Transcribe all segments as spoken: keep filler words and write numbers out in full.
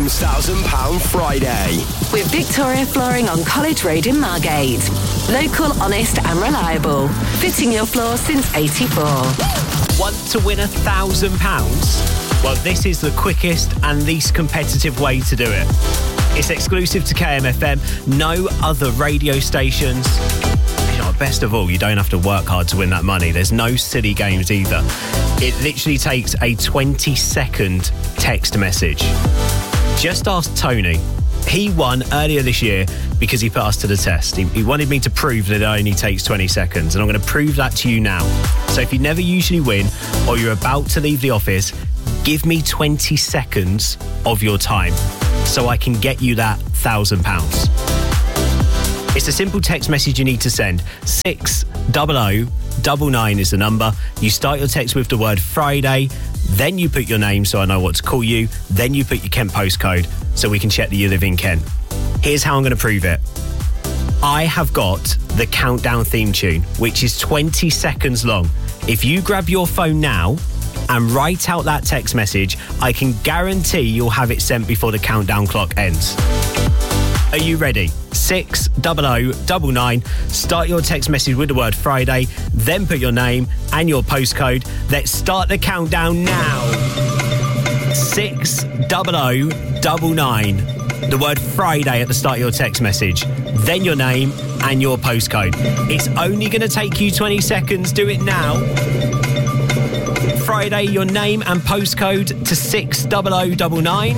Kim's one thousand pounds Friday. With Victoria Flooring on College Road in Margate. Local, honest and reliable. Fitting your floor since eighty-four. Want to win a thousand pounds? Well, this is the quickest and least competitive way to do it. It's exclusive to K M F M, no other radio stations. You know, best of all, you don't have to work hard to win that money. There's no silly games either. It literally takes a twenty second text message. Just ask Tony. He won earlier this year because he put us to the test. He, he wanted me to prove that it only takes twenty seconds, and I'm going to prove that to you now. So if you never usually win, or you're about to leave the office, give me twenty seconds of your time so I can get you that one thousand pounds. It's a simple text message you need to send. six double oh double nine is the number. You start your text with the word Friday, then you put your name so I know what to call you, then you put your Kent postcode so we can check that you live in Kent. Here's how I'm going to prove it. I have got the Countdown theme tune, which is twenty seconds long. If you grab your phone now and write out that text message, I can guarantee you'll have it sent before the countdown clock ends. Are you ready? six double oh double nine. Start your text message with the word Friday, then put your name and your postcode. Let's start the countdown now. six double oh double nine. The word Friday at the start of your text message, then your name and your postcode. It's only going to take you twenty seconds. Do it now. Friday, your name and postcode to six double oh double nine.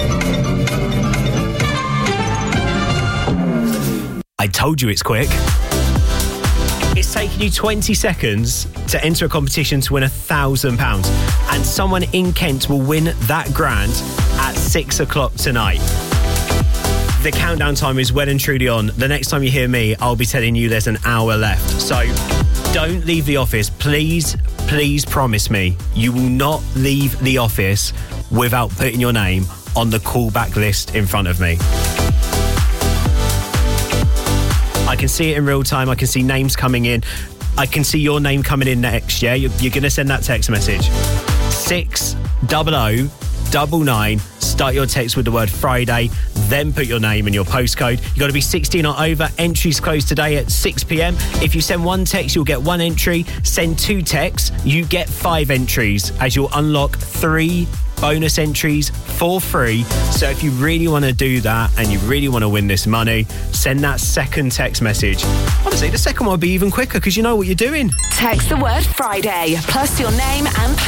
I told you it's quick. It's taken you twenty seconds to enter a competition to win a thousand pounds, and someone in Kent will win that grand at six o'clock tonight. The countdown time is well and truly on. The next time you hear me, I'll be telling you there's an hour left. So don't leave the office. Please, please promise me you will not leave the office without putting your name on the callback list in front of me. I can see it in real time. I can see names coming in. I can see your name coming in next, yeah? You're, you're going to send that text message. six double oh double nine. Start your text with the word Friday, then put your name and your postcode. You've got to be sixteen or over. Entries close today at six p.m. If you send one text, you'll get one entry. Send two texts, you get five entries, as you'll unlock three bonus entries for free. So if you really want to do that and you really want to win this money, send that second text message. Honestly, the second one will be even quicker because you know what you're doing. Text the word Friday plus your name and